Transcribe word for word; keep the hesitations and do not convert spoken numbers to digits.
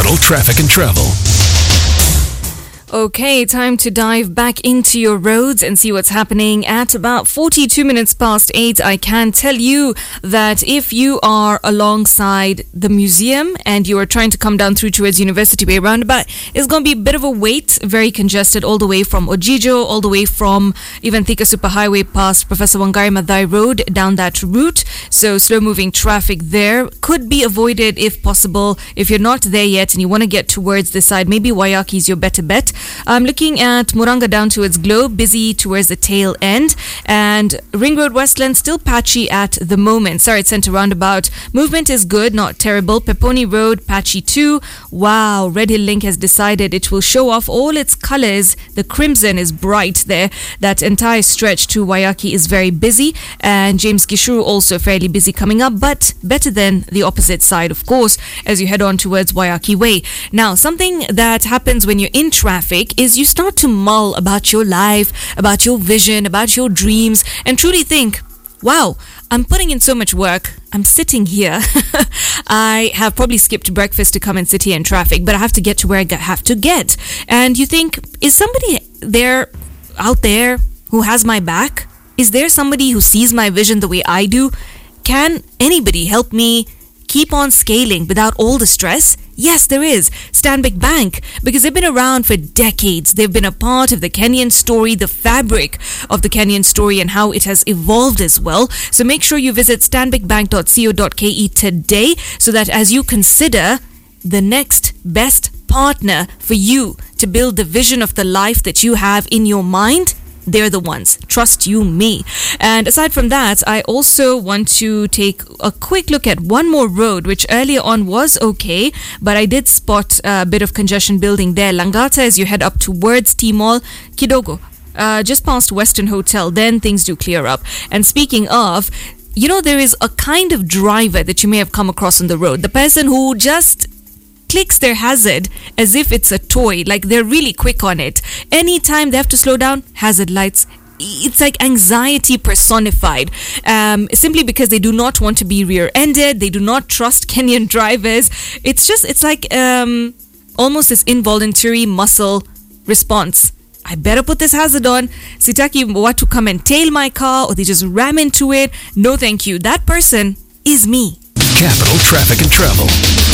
Capital Traffic and Travel. Okay, time to dive back into your roads and see what's happening at about forty-two minutes past eight. I can tell you that if you are alongside the museum and you are trying to come down through towards University Way roundabout, it's going to be a bit of a wait, very congested all the way from Ojijo, all the way from even Thika Superhighway past Professor Wangari Maathai Road down that route. So slow moving traffic there could be avoided if possible. If you're not there yet and you want to get towards this side, maybe Waiyaki is your better bet. I'm looking at Muranga down towards Globe, busy towards the tail end, and Ring Road Westland still patchy at the moment. Sorry, it's Centre Roundabout. Movement is good, not terrible. Peponi Road, patchy too. Wow, Red Hill Link has decided it will show off all its colours. The crimson is bright there. That entire stretch to Waiyaki is very busy, and James Gishuru also fairly busy coming up, but better than the opposite side, of course, as you head on towards Waiyaki Way. Now, something that happens when you're in traffic is you start to mull about your life, about your vision, about your dreams, and truly think, wow, I'm putting in so much work. I'm sitting here. I have probably skipped breakfast to come and sit here in traffic, but I have to get to where I have to get. And you think, is somebody there, out there, who has my back? Is there somebody who sees my vision the way I do? Can anybody help me keep on scaling without all the stress? Yes, there is. Stanbic Bank, because they've been around for decades. They've been a part of the Kenyan story, the fabric of the Kenyan story, and how it has evolved as well. So make sure you visit stanbic bank dot co dot ke today, so that as you consider the next best partner for you to build the vision of the life that you have in your mind, they're the ones. Trust you me. And aside from that, I also want to take a quick look at one more road, which earlier on was okay, but I did spot a bit of congestion building there. Langata, as you head up towards T-Mall, Kidogo, uh, just past Western Hotel, then things do clear up. And speaking of, you know, there is a kind of driver that you may have come across on the road. The person who just clicks their hazard as if it's a toy, like they're really quick on it. Anytime they have to slow down, hazard lights. It's like anxiety personified, um, simply because they do not want to be rear-ended. They do not trust Kenyan drivers. It's just, it's like um, almost this involuntary muscle response. I better put this hazard on. Sitaki watu come and tail my car, or they just ram into it. No thank you. That person is me. Capital Traffic and Travel.